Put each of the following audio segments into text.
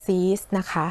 disease นะคะ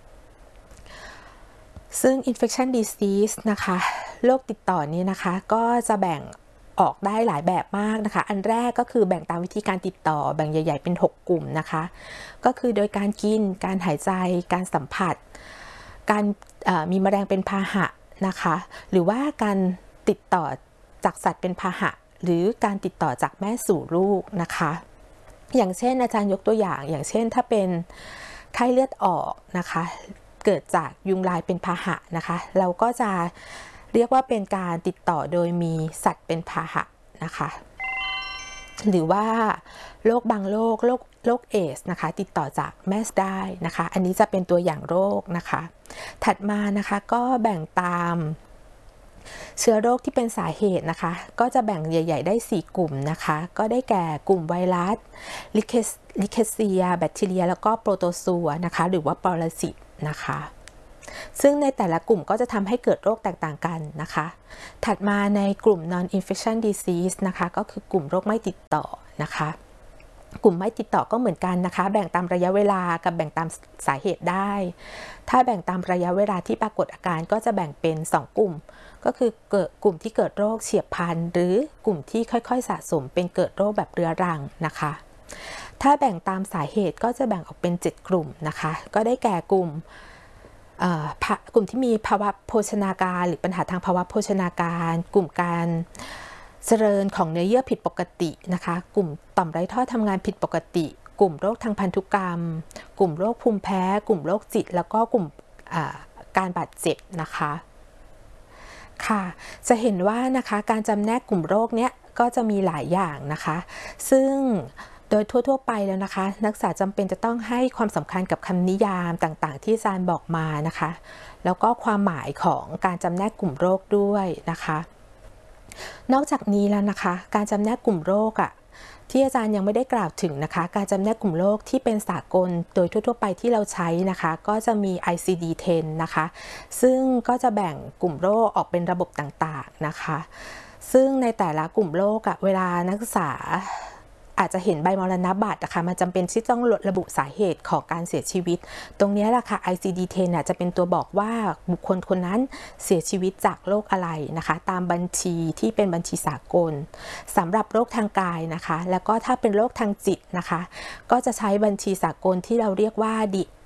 ซึ่ง infection disease นะคะโรคติดต่อนี้นะคะก็จะแบ่งออกได้หลายแบบมากนะคะอันแรกก็คือแบ่งตามวิธีการติดต่อแบ่งใหญ่ๆเป็น6กลุ่มนะคะก็คือโดยการกินการหายใจการสัมผัสการมีแมลงเป็นพาหะนะคะหรือว่าการติดต่อจากสัตว์เป็นพาหะหรือการติดต่อจากแม่สู่ลูกนะคะอย่างเช่นอาจารย์ยกตัวอย่างเช่นถ้าเป็นไข้เลือดออกนะคะเกิดจากยุงลายเป็นพาหะนะคะเราก็จะเรียกว่าเป็นการติดต่อโดยมีสัตว์เป็นพาหะนะคะหรือว่าโรคบางโรคเอสนะคะติดต่อจากแม่ได้นะคะอันนี้จะเป็นตัวอย่างโรคนะคะถัดมานะคะก็แบ่งตามเชื้อโรคที่เป็นสาเหตุนะคะก็จะแบ่งใหญ่ๆได้4กลุ่มนะคะก็ได้แก่กลุ่มไวรัสลิเคเซียแบคทีเรียแล้วก็โปรโตซัวนะคะหรือว่าปรสิตนะคะซึ่งในแต่ละกลุ่มก็จะทำให้เกิดโรคแตกต่างกันนะคะถัดมาในกลุ่ม non-infection disease นะคะก็คือกลุ่มโรคไม่ติดต่อนะคะกลุ่มไม่ติดต่อก็เหมือนกันนะคะแบ่งตามระยะเวลากับแบ่งตามสาเหตุได้ถ้าแบ่งตามระยะเวลาที่ปรากฏอาการก็จะแบ่งเป็น2กลุ่มก็คือเกิดกลุ่มที่เกิดโรคเฉียบพลันหรือกลุ่มที่ค่อยๆสะสมเป็นเกิดโรคแบบเรื้อรังนะคะถ้าแบ่งตามสาเหตุก็จะแบ่งออกเป็น7กลุ่มนะคะก็ได้แก่กลุ่มที่มีภาวะโภชนาการหรือปัญหาทางภาวะโภชนาการกลุ่มการเจริญของเนื้อเยื่อผิดปกตินะคะกลุ่มต่อมไร้ท่อทำงานผิดปกติกลุ่มโรคทางพันธุกรรมกลุ่มโรคภูมิแพ้กลุ่มโรคจิตแล้วก็กลุ่มการบาดเจ็บนะคะค่ะจะเห็นว่านะคะการจำแนกกลุ่มโรคเนี้ยก็จะมีหลายอย่างนะคะซึ่งโดยทั่วๆไปแล้วนะคะนักศึกษาจำเป็นจะต้องให้ความสำคัญกับคำนิยามต่างๆที่อาจารย์บอกมานะคะแล้วก็ความหมายของการจำแนกกลุ่มโรคด้วยนะคะนอกจากนี้แล้วนะคะการจำแนกกลุ่มโรคที่อาจารย์ยังไม่ได้กล่าวถึงนะคะการจำแนกกลุ่มโรคที่เป็นสากลโดยทั่วๆไปที่เราใช้นะคะก็จะมี ICD-10 นะคะซึ่งก็จะแบ่งกลุ่มโรคออกเป็นระบบต่างๆนะคะซึ่งในแต่ละกลุ่มโรคเวลานักศึกษาอาจจะเห็นใบมรณบัตรนะคะมันจำเป็นที่ต้องระบุสาเหตุของการเสียชีวิตตรงนี้แหละค่ะ ICD-10 จะเป็นตัวบอกว่าบุคคลคนนั้นเสียชีวิตจากโรคอะไรนะคะตามบัญชีที่เป็นบัญชีสากลสำหรับโรคทางกายนะคะแล้วก็ถ้าเป็นโรคทางจิตนะคะก็จะใช้บัญชีสากลที่เราเรียกว่า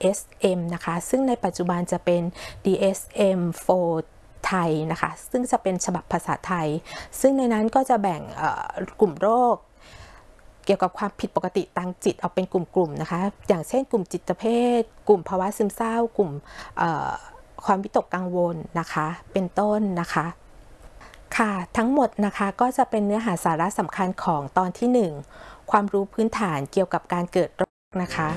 DSM นะคะซึ่งในปัจจุบันจะเป็น DSM-4 ไทยนะคะซึ่งจะเป็นฉบับภาษาไทยซึ่งในนั้นก็จะแบ่งกลุ่มโรคเกี่ยวกับความผิดปกติทางจิตออกเป็นกลุ่มๆนะคะอย่างเช่นกลุ่มจิตเภทกลุ่มภาวะซึมเศร้ากลุ่มความวิตกกังวลนะคะเป็นต้นนะคะค่ะทั้งหมดนะคะก็จะเป็นเนื้อหาสาระสำคัญของตอนที่1ความรู้พื้นฐานเกี่ยวกับการเกิดโรคนะคะ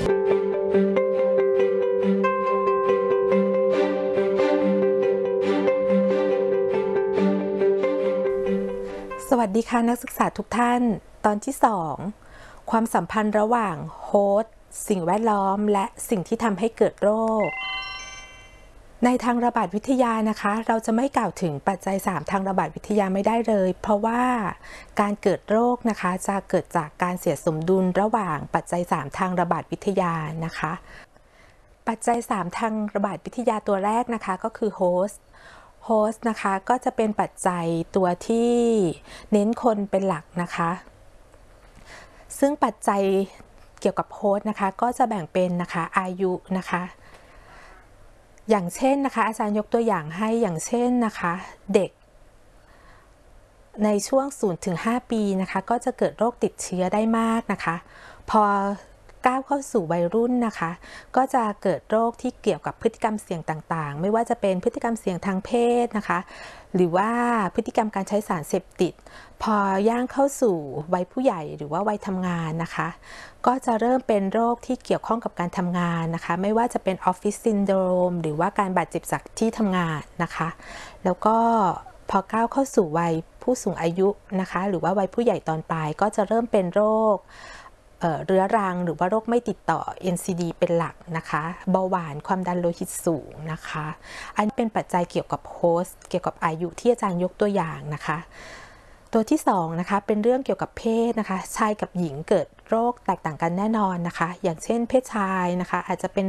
สวัสดีค่ะนักศึกษาทุกท่านตอนที่2ความสัมพันธ์ระหว่างโฮสต์สิ่งแวดล้อมและสิ่งที่ทำให้เกิดโรคในทางระบาดวิทยานะคะเราจะไม่กล่าวถึงปัจจัย3ทางระบาดวิทยาไม่ได้เลยเพราะว่าการเกิดโรคนะคะจะเกิดจากการเสียสมดุลระหว่างปัจจัย3ทางระบาดวิทยานะคะปัจจัย3ทางระบาดวิทยาตัวแรกนะคะก็คือโฮสต์นะคะก็จะเป็นปัจจัยตัวที่เน้นคนเป็นหลักนะคะซึ่งปัจจัยเกี่ยวกับโฮสต์นะคะก็จะแบ่งเป็นนะคะอายุนะคะอย่างเช่นนะคะอาจารย์ยกตัวอย่างให้อย่างเช่นนะคะเด็กในช่วง 0-5 ปีนะคะก็จะเกิดโรคติดเชื้อได้มากนะคะพอก้าวเข้าสู่วัยรุ่นนะคะก็จะเกิดโรคที่เกี่ยวกับพฤติกรรมเสี่ยงต่างๆไม่ว่าจะเป็นพฤติกรรมเสี่ยงทางเพศนะคะหรือว่าพฤติกรรมการใช้สารเสพติดพอย่างเข้าสู่วัยผู้ใหญ่หรือว่าวัยทำงานนะคะก็จะเริ่มเป็นโรคที่เกี่ยวข้องกับการทำงานนะคะไม่ว่าจะเป็นออฟฟิศซินโดรมหรือว่าการบาดเจ็บจากที่ทำงานนะคะแล้วก็พอก้าวเข้าสู่วัยผู้สูงอายุนะคะหรือว่าวัยผู้ใหญ่ตอนปลายก็จะเริ่มเป็นโรคเรื้อรังหรือว่าโรคไม่ติดต่อ NCD เป็นหลักนะคะเบาหวานความดันโลหิตสูงนะคะอันนี้เป็นปัจจัยเกี่ยวกับโฮสต์เกี่ยวกับอายุที่อาจารย์ยกตัวอย่างนะคะตัวที่2นะคะเป็นเรื่องเกี่ยวกับเพศนะคะชายกับหญิงเกิดโรคแตกต่างกันแน่นอนนะคะอย่างเช่นเพศชายนะคะอาจจะเป็น